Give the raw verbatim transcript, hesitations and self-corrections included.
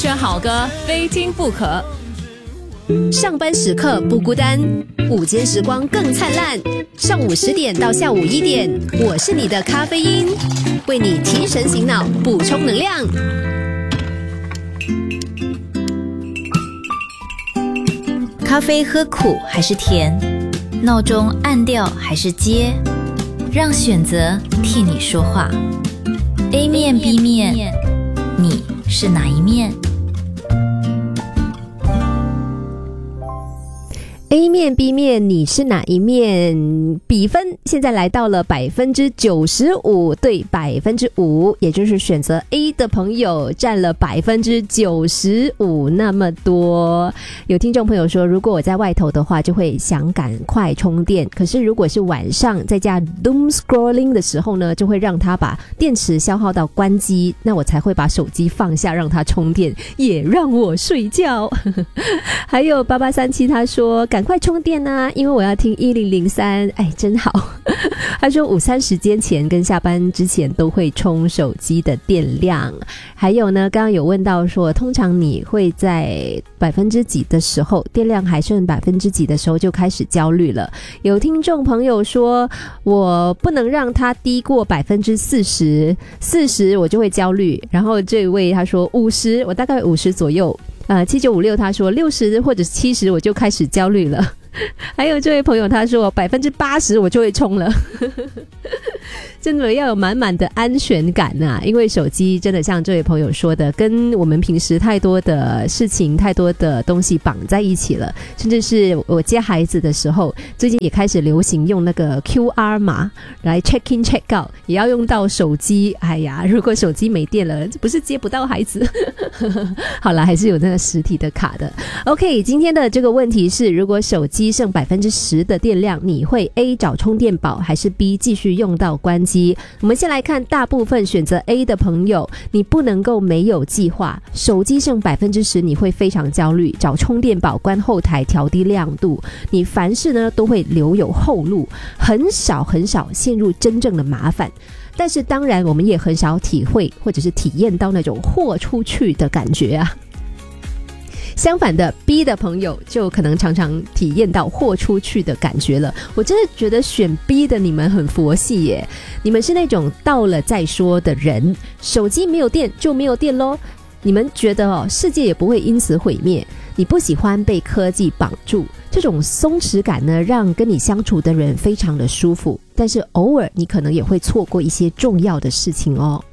选好歌，非听不可。 上班时刻不孤单，午间时光更灿烂。上午十点到下午一点，我是你的咖啡因，为你提神醒脑，补充能量。 咖啡喝苦还是甜？闹钟按掉还是接？让选择替你说话。A 面 B 面，你是哪一面 ？A 面 B 面，你是哪一面？比分现在来到了百分之九十五对百分之五，也就是选择 A 的朋友占了百分之九十五那么多。有听众朋友说，如果我在外头的话，就会想赶快充电。可是如果是晚上在家 doom scrolling 的时候呢，就会让它把电池消耗到关机，那我才会把手机放下让它充电，也让我睡觉。还有八八三七他说，赶快充电啊，因为我要听一零零三，哎，真好。他说午餐时间前跟下班之前都会充手机的电量。还有呢，刚刚有问到说，通常你会在百分之几的时候，电量还剩百分之几的时候就开始焦虑了。有听众朋友说，我不能让它低过百分之四十，四十我就会焦虑。然后这位他说五十，我大概五十左右。呃，七九五六他说六十或者七十我就开始焦虑了。还有这位朋友他说百分之八十我就会冲了。真的要有满满的安全感啊，因为手机真的像这位朋友说的，跟我们平时太多的事情太多的东西绑在一起了。甚至是我接孩子的时候，最近也开始流行用那个 Q R 码来 check in check out， 也要用到手机。哎呀，如果手机没电了，不是接不到孩子。好啦，还是有那个实体的卡的。 OK， 今天的这个问题是，如果手机剩百分之十的电量，你会 A 找充电宝还是 B 继续用到关机？我们先来看大部分选择 A 的朋友，你不能够没有计划，手机剩百分之十你会非常焦虑，找充电宝关后台调低亮度，你凡事呢都会留有后路，很少很少陷入真正的麻烦。但是当然我们也很少体会或者是体验到那种豁出去的感觉啊。相反的 B 的朋友就可能常常体验到豁出去的感觉了。我真的觉得选 B 的你们很佛系耶，你们是那种到了再说的人，手机没有电就没有电咯，你们觉得哦，世界也不会因此毁灭。你不喜欢被科技绑住，这种松弛感呢，让跟你相处的人非常的舒服，但是偶尔你可能也会错过一些重要的事情哦。